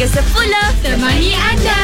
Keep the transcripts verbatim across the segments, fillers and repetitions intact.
sepuluh temani anda.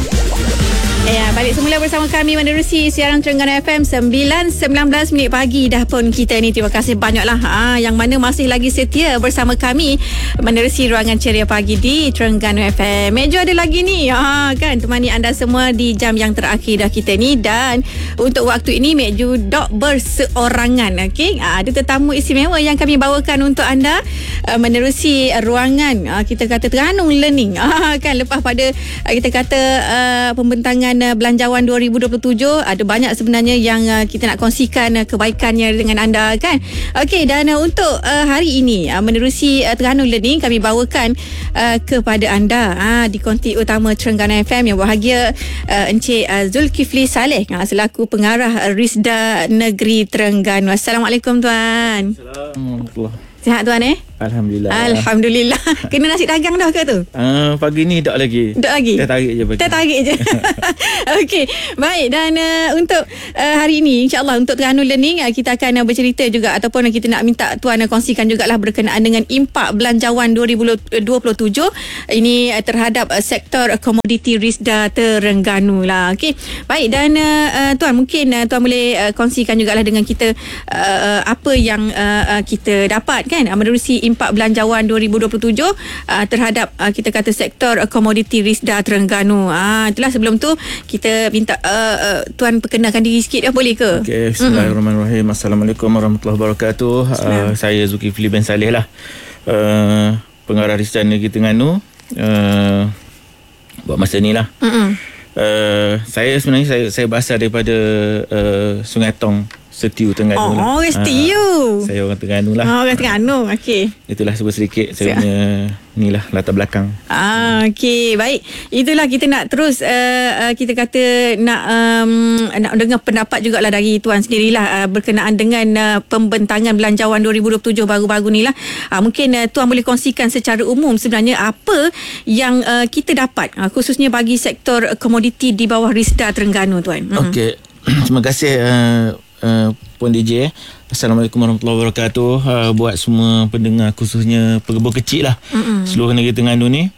Ya, balik semula bersama kami menerusi siaran Terengganu F M sembilan sembilan belas minit pagi dah pun kita ni. Terima kasih banyaklah ha, yang mana masih lagi setia bersama kami menerusi ruangan ceria pagi di Terengganu F M. Mejo ada lagi ni ha, kan, temani anda semua di jam yang terakhir dah kita ni. Dan untuk waktu ini Mejo dok berseorangan. Okay? Ha, ada tetamu istimewa yang kami bawakan untuk anda uh, menerusi ruangan uh, kita kata Terengganu Learning ha, kan, lepas pada uh, kita kata uh, pembentangan Belanjawan dua ribu dua puluh tujuh, ada banyak sebenarnya yang uh, kita nak kongsikan uh, kebaikannya dengan anda, kan. Okey, dan uh, untuk uh, hari ini uh, menerusi uh, Terengganu Learning, kami bawakan uh, kepada anda uh, di konti utama Terengganu F M yang bahagia uh, Encik uh, Zulkifli Saleh uh, selaku pengarah uh, Risda Negeri Terengganu. Assalamualaikum tuan. Assalamualaikum. Sihat tuan eh? Alhamdulillah. Alhamdulillah. Kena nasi dagang dah ke tu? Uh, pagi ni tak lagi. Tak lagi? Kita tarik je pagi. Kita tarik je. Okey. Baik, dan uh, untuk uh, hari ini insya-Allah untuk Terengganu Learning uh, kita akan uh, bercerita juga ataupun uh, kita nak minta tuan uh, kongsikan jugalah berkenaan dengan impak belanjawan dua ribu dua puluh tujuh ini uh, terhadap uh, sektor uh, komoditi Risda Terengganu lah. Okey. Baik, dan uh, uh, tuan mungkin uh, tuan boleh uh, kongsikan jugalah dengan kita uh, uh, apa yang uh, uh, kita dapat, kan, uh, menerusi impak belanjawan dua ribu dua puluh tujuh uh, terhadap uh, kita kata sektor uh, komoditi Risda Terengganu. Ah, uh, itulah sebelum tu kita minta uh, uh, tuan perkenalkan diri sikit, dah boleh ke? Okey, bismillahirrahmanirrahim. Mm-hmm. Assalamualaikum warahmatullahi wabarakatuh. Uh, saya Zulkifli bin Saleh lah. Uh, pengarah Risda Negeri Terengganu. Uh, buat masa ni lah. Mm-hmm. Uh, saya sebenarnya saya saya berasal daripada uh, Sungai Tong, Setiu Terengganu. Oh, orang Setiu. Ha, saya orang Terengganu lah. Oh, orang Terengganu. Okey. Itulah sebut sedikit saya punya ni lah latar belakang. Ah, okey, baik. Itulah kita nak terus uh, uh, kita kata nak um, nak dengar pendapat jugalah dari tuan sendirilah uh, berkenaan dengan uh, pembentangan belanjawan dua ribu dua puluh tujuh baru-baru ni lah. Uh, mungkin uh, tuan boleh kongsikan secara umum sebenarnya apa yang uh, kita dapat uh, khususnya bagi sektor komoditi di bawah Risda Terengganu, tuan. Okey. Terima kasih uh, Uh, Puan D J. Assalamualaikum warahmatullahi wabarakatuh. uh, Buat semua pendengar khususnya pekebun kecil lah, mm-mm, seluruh negeri Terengganu ni.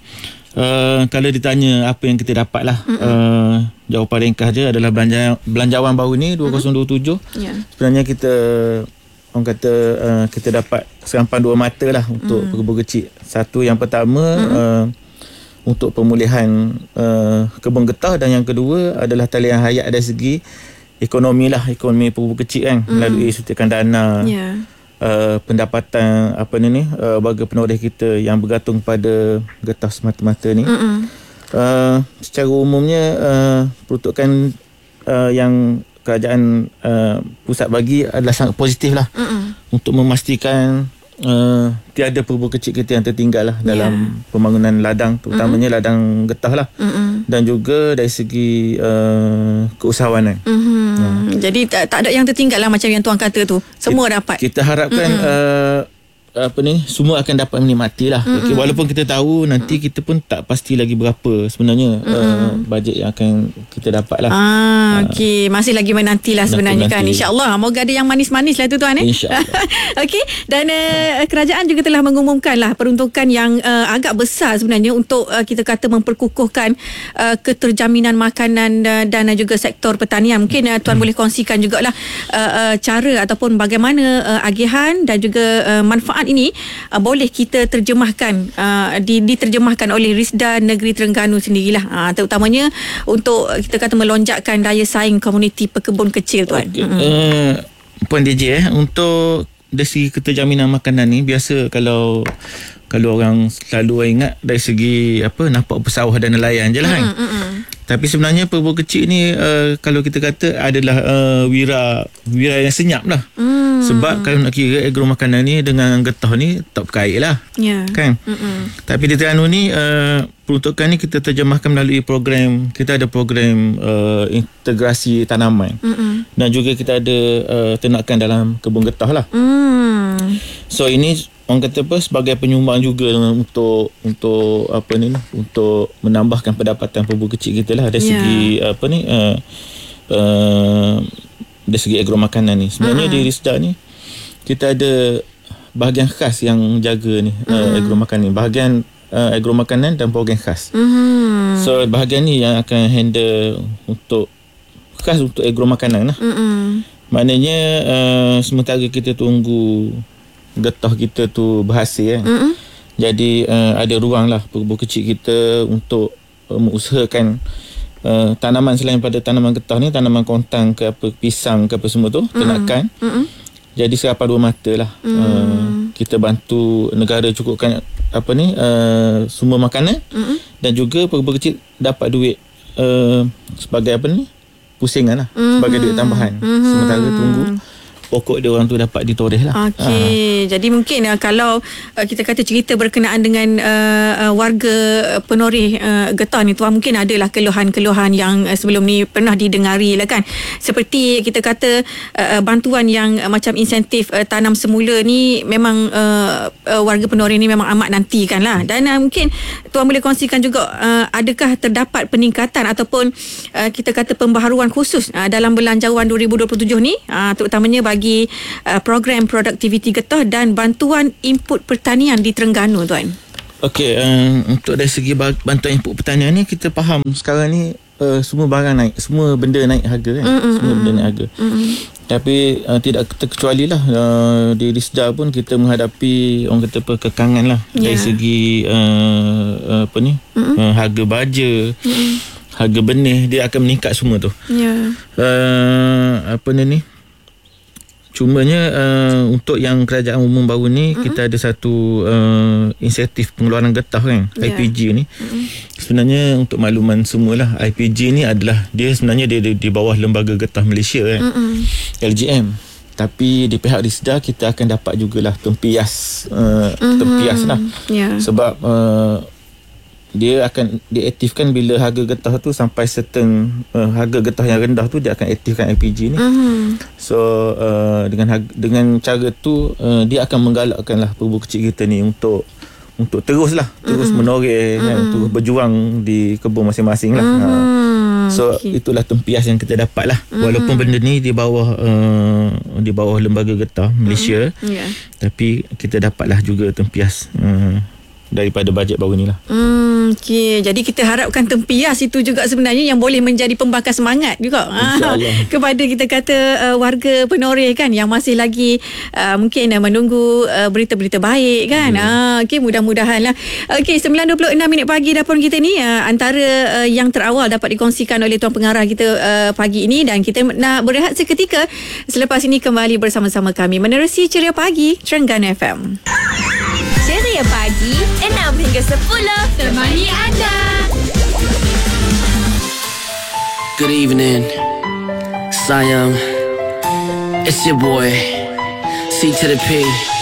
uh, Kalau ditanya apa yang kita dapat lah, uh, jawapan ringkas je adalah belanja, belanjawan baru ni dua ribu dua puluh tujuh. Yeah. Sebenarnya kita orang kata uh, kita dapat serampan dua mata lah untuk mm. pekebun kecil. Satu, yang pertama, uh, untuk pemulihan uh, kebun getah, dan yang kedua adalah talian hayat dari segi ekonomi lah, ekonomi pekebun kecil, kan, mm. melalui suntikan dana, yeah. uh, pendapatan apa ni ni uh, warga penoreh kita yang bergantung pada getah semata-mata ni. Uh, secara umumnya uh, peruntukan uh, yang kerajaan uh, pusat bagi adalah sangat positif lah, Mm-mm. untuk memastikan Uh, tiada pekebun kecil kita yang tertinggal lah, yeah. dalam pembangunan ladang, terutamanya mm-hmm. ladang getah lah, mm-hmm. dan juga dari segi uh, keusahawanan. Mm-hmm. uh. Jadi tak, tak ada yang tertinggal lah macam yang tuan kata tu, semua kita, dapat. Kita harapkan mm-hmm. uh, apa ni, semua akan dapat menikmati lah. Mm-hmm. Okay, walaupun kita tahu nanti kita pun tak pasti lagi berapa sebenarnya mm-hmm. uh, bajet yang akan kita dapat lah. Ah, okey, masih lagi menantilah sebenarnya, nanti, kan. InsyaAllah, moga ada yang manis-manis lah tu, tuan, eh. InsyaAllah. Okey, dan uh, kerajaan juga telah mengumumkan lah peruntukan yang uh, agak besar sebenarnya untuk uh, kita kata memperkukuhkan uh, keterjaminan makanan uh, dan uh, juga sektor pertanian. Mungkin uh, tuan hmm. boleh kongsikan jugalah uh, uh, cara ataupun bagaimana uh, agihan dan juga uh, manfaat ini uh, boleh kita terjemahkan, uh, di, diterjemahkan oleh Risda Negeri Terengganu sendirilah, uh, terutamanya untuk uh, kita kata melonjakkan daya saing komuniti pekebun kecil, tuan. Okay. Mm-hmm. Uh, Puan D J, eh, untuk dari segi keterjaminan makanan ni, biasa kalau kalau orang selalu ingat dari segi apa, nampak pesawah dan nelayan je lah, kan. Mm-hmm. Tapi sebenarnya pekebun kecil ni uh, kalau kita kata adalah uh, wira wira yang senyap lah. Mm. Sebab kalau nak kira agro makanan ni dengan getah ni tak berkait lah, yeah. kan. Mm-mm. Tapi di Terengganu ni uh, peruntukan ni kita terjemahkan melalui program, kita ada program uh, integrasi tanaman. Mm-mm. Dan juga kita ada uh, ternakan dalam kebun getah lah. Mm. So ini orang kata apa, sebagai penyumbang juga untuk untuk apa ni, untuk menambahkan pendapatan pekebun kecil kita lah dari yeah. segi apa ni uh, uh, dari segi agro makanan ni. Sebenarnya uh-huh. di Risda ni kita ada bahagian khas yang jaga ni, uh, agro makanan ni. Bahagian uh, agro makanan dan program khas. Mm-hmm. So bahagian ni yang akan handle untuk khas untuk agro makanan lah. Mm-hmm. Maknanya uh, sementara kita tunggu getah kita tu berhasil kan. Mm-hmm. Jadi uh, ada ruang lah pekebun kecil kita untuk uh, mengusahakan uh, tanaman selain pada tanaman getah ni, tanaman kontang ke apa, pisang ke apa semua tu, mm-hmm. ternakan. Mm-hmm. Jadi serapan dua mata lah. Mm. Uh, kita bantu negara cukupkan apa ni uh, sumber makanan, mm-hmm. dan juga pekebun kecil dapat duit uh, sebagai apa ni pusingan lah, mm-hmm. sebagai duit tambahan, mm-hmm. sementara tunggu pokok dia orang tu dapat ditoreh lah. Okey, ha. Jadi mungkin uh, kalau uh, kita kata cerita berkenaan dengan uh, uh, warga penoreh uh, getah ni, tuan, mungkin adalah keluhan-keluhan yang uh, sebelum ni pernah didengari lah kan. Seperti kita kata uh, bantuan yang uh, macam insentif uh, tanam semula ni memang uh, uh, warga penoreh ni memang amat nantikan lah. Dan uh, mungkin tuan boleh kongsikan juga uh, adakah terdapat peningkatan ataupun uh, kita kata pembaharuan khusus uh, dalam belanjawan dua ribu dua puluh tujuh ni, uh, terutamanya bagi bagi uh, program produktiviti getah dan bantuan input pertanian di Terengganu, tuan. Okey, uh, untuk dari segi bantuan input pertanian ni, kita faham sekarang ni uh, semua barang naik, semua benda naik harga kan. Mm-mm, semua benda naik harga. Mm-mm. Tapi uh, tidak terkecuali lah uh, di Risda pun kita menghadapi orang kata apa, kekangan lah, yeah. dari segi uh, uh, apa ni uh, harga baja, mm-mm. harga benih dia akan meningkat semua tu. Yeah. Uh, apa ni ni Cumanya uh, untuk yang kerajaan umum baru ni, mm-hmm. kita ada satu uh, insentif pengeluaran getah kan, yeah. I P G ni. Mm-hmm. Sebenarnya untuk makluman semualah, I P G ni adalah dia sebenarnya dia di, di bawah Lembaga Getah Malaysia kan, mm-hmm. L G M. Tapi di pihak Risda kita akan dapat jugalah tempias, uh, mm-hmm. tempias lah. Yeah. Sebab uh, dia akan diaktifkan bila harga getah tu sampai certain uh, harga getah yang rendah tu, dia akan aktifkan I P G ni. Mm-hmm. So uh, dengan harga, dengan cara tu uh, dia akan menggalakkanlah pekebun kecil kita ni untuk untuk teruslah terus mm-hmm. menoreh, mm-hmm. kan, terus berjuang di kebun masing-masing lah. Mm-hmm. Ha. So okay. itulah tempias yang kita dapat lah. Mm-hmm. Walaupun benda ni di bawah uh, di bawah Lembaga Getah Malaysia, mm-hmm. yeah. tapi kita dapatlah juga tempias uh, daripada bajet baru ni lah. Hmm, okay. Jadi kita harapkan tempias itu juga sebenarnya yang boleh menjadi pembakar semangat juga ha, kepada kita kata uh, warga penoreh kan, yang masih lagi uh, mungkin uh, menunggu uh, berita-berita baik kan. Yeah. Ha, okay, mudah-mudahan lah. Okay, sembilan dua puluh enam minit pagi dapur kita ni uh, antara uh, yang terawal dapat dikongsikan oleh Tuan Pengarah kita uh, pagi ini, dan kita nak berehat seketika. Selepas ini kembali bersama-sama kami menerusi Ceria Pagi Terengganu F M. Ceria Pagi enam hingga sepuluh temani anda. Good evening, Siam. It's your boy, C to the P.